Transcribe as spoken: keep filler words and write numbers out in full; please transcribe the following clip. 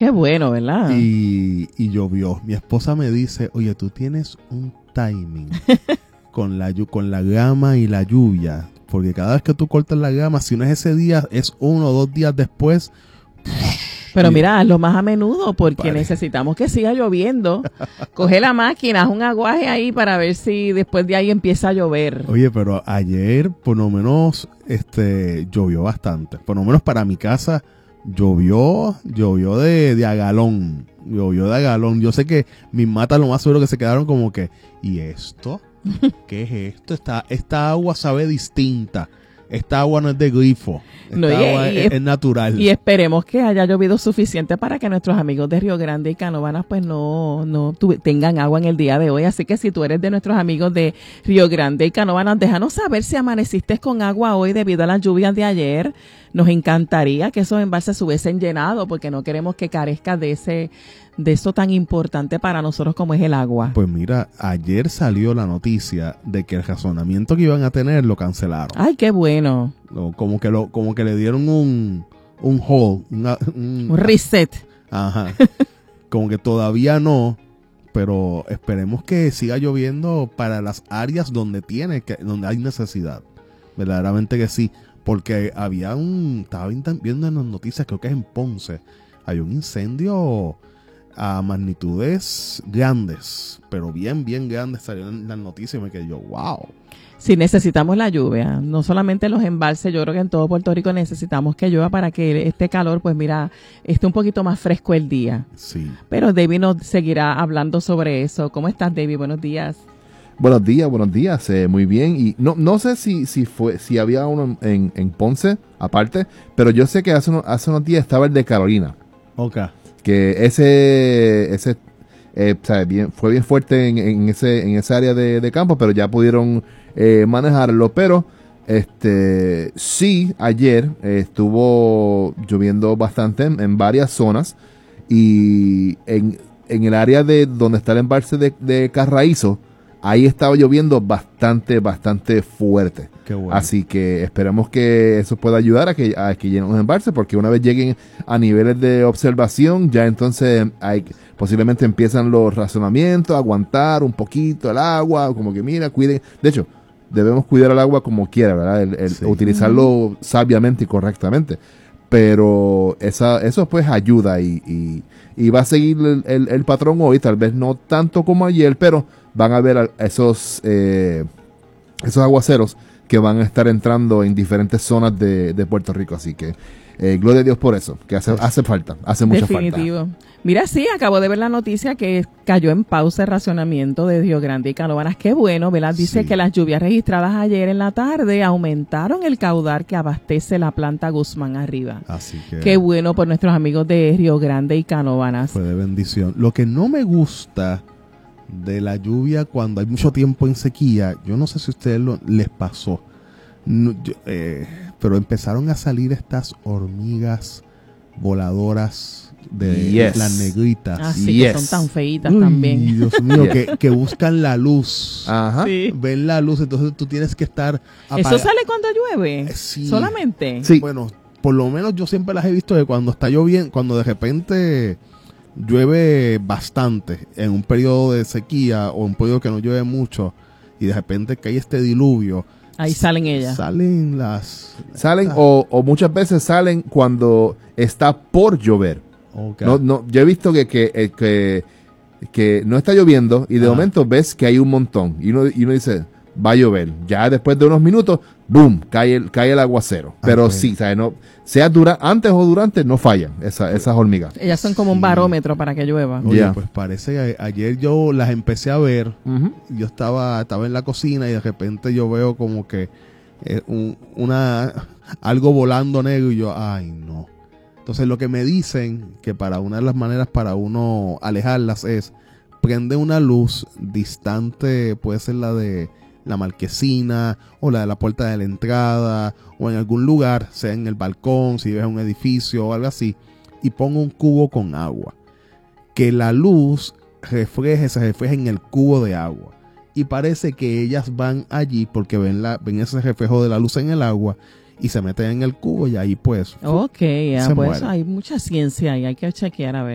Qué bueno, ¿verdad? Y, y llovió. Mi esposa me dice, oye, tú tienes un timing con la, con la gama y la lluvia. Porque cada vez que tú cortas la gama, si no es ese día, es uno o dos días después. Pero mira, hazlo más a menudo porque Pare. necesitamos que siga lloviendo. Coge la máquina, haz un aguaje ahí para ver si después de ahí empieza a llover. Oye, pero ayer por lo menos este llovió bastante. Por lo menos para mi casa llovió, llovió de, de a galón. Llovió de a galón. Yo sé que mis matas lo más seguro que se quedaron como que, ¿y esto? ¿Qué es esto? Esta, esta agua sabe distinta. Esta agua no es de grifo. Esta No, y- agua y- es, es natural. Y esperemos que haya llovido suficiente para que nuestros amigos de Río Grande y Canóvanas pues no, no tu- tengan agua en el día de hoy. Así que si tú eres de nuestros amigos de Río Grande y Canóvanas, déjanos saber si amaneciste con agua hoy debido a las lluvias de ayer. Nos encantaría que esos embalses se hubiesen llenado porque no queremos que carezca de ese de eso tan importante para nosotros como es el agua. Pues mira, ayer salió la noticia de que el razonamiento que iban a tener lo cancelaron. Ay, qué bueno. Lo- como que lo, como que le dieron un, un hold, una- un, Un reset. ajá, como que todavía no, pero esperemos que siga lloviendo para las áreas donde tiene que, donde hay necesidad, verdaderamente que sí, porque había un, estaba viendo en las noticias, creo que es en Ponce, hay un incendio a magnitudes grandes, pero bien, bien grandes, salió en las noticias y me quedé yo, wow. Sí, necesitamos la lluvia, no solamente los embalses, yo creo que en todo Puerto Rico necesitamos que llueva para que este calor, pues mira, esté un poquito más fresco el día. Sí. Pero David nos seguirá hablando sobre eso. ¿Cómo estás, David? Buenos días. Buenos días, buenos días, eh, muy bien. Y no no sé si si fue si había uno en, en Ponce aparte, pero yo sé que hace unos, hace unos días estaba el de Carolina, Ok. que ese ese eh, o sea, bien, fue bien fuerte en, en ese en esa área de, de campo, pero ya pudieron eh, manejarlo. Pero este sí, ayer eh, estuvo lloviendo bastante en, en varias zonas y en, en el área de donde está el embalse de, de Carraízo, ahí estaba lloviendo bastante, bastante fuerte. Qué bueno. Así que esperamos que eso pueda ayudar a que, a que llenen los embalses, porque una vez lleguen a niveles de observación, ya entonces hay, posiblemente empiezan los razonamientos, aguantar un poquito el agua, como que mira, cuiden. De hecho, debemos cuidar el agua como quiera, ¿verdad? El, el Sí. utilizarlo sabiamente y correctamente. Pero esa, eso pues ayuda y, y, y va a seguir el, el, el patrón hoy, tal vez no tanto como ayer, pero van a ver esos, eh, esos aguaceros que van a estar entrando en diferentes zonas de, de Puerto Rico. Así que eh, gloria a Dios por eso, que hace, hace falta, hace mucha Definitivo. falta. Mira, sí, acabo de ver la noticia que cayó en pausa el racionamiento de Río Grande y Canóvanas. Qué bueno, ¿verdad? Dice Sí. que las lluvias registradas ayer en la tarde aumentaron el caudal que abastece la planta Guzmán arriba. Así que Qué bueno por nuestros amigos de Río Grande y Canóvanas. fue de bendición. Lo que no me gusta de la lluvia cuando hay mucho tiempo en sequía, yo no sé si a ustedes lo, les pasó, no, yo, eh, pero empezaron a salir estas hormigas voladoras de Yes. las negritas. Así que Yes. son tan feitas Uy, también. Dios mío, Yeah. que, que buscan la luz. Ajá. Sí. Ven la luz, entonces tú tienes que estar ¿Eso apaga- sale cuando llueve? Eh, sí. ¿Solamente? Sí. Bueno, por lo menos yo siempre las he visto de cuando está lloviendo, cuando de repente llueve bastante en un periodo de sequía o un periodo que no llueve mucho y de repente cae este diluvio. Ahí salen ellas. Salen las... Salen o, o muchas veces salen cuando está por llover. Ok. No, no, yo he visto que, que, eh, que, que no está lloviendo y de Ajá. momento ves que hay un montón y uno, y uno dice, va a llover. Ya después de unos minutos, boom, cae el, cae el aguacero. Pero Ok. sí, ¿sabes? No, sea dura, antes o durante, no fallan esa, esas hormigas. Ellas son como un Sí. barómetro para que llueva. Oye, Ya. pues parece que a- ayer yo las empecé a ver. Ujú. Yo estaba, estaba en la cocina y de repente yo veo como que eh, un- una algo volando negro y yo, ay no. Entonces lo que me dicen que para una de las maneras para uno alejarlas es prende una luz distante, puede ser la de la marquesina o la de la puerta de la entrada o en algún lugar, sea en el balcón, si ves un edificio o algo así, y ponga un cubo con agua. Que la luz refleje, se refleje en el cubo de agua. Y parece que ellas van allí porque ven, la, ven ese reflejo de la luz en el agua y se meten en el cubo y ahí pues Ok, ya, Se pues muere. hay mucha ciencia y hay que chequear a ver.